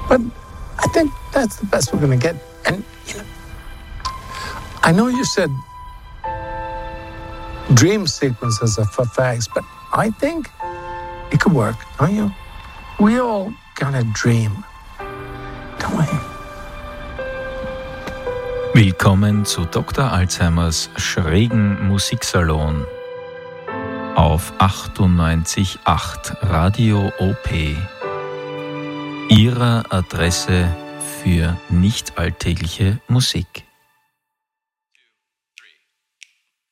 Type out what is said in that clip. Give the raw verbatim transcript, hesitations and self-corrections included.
But I think that's the best we're going to get. And, you know, I know you said dream sequences are for fags, but I think it could work, don't you? We all got a dream, don't we? Willkommen zu Doktor Alzheimers schrägen Musiksalon auf achtundneunzig Komma acht Radio O P, Ihrer Adresse für nicht alltägliche Musik.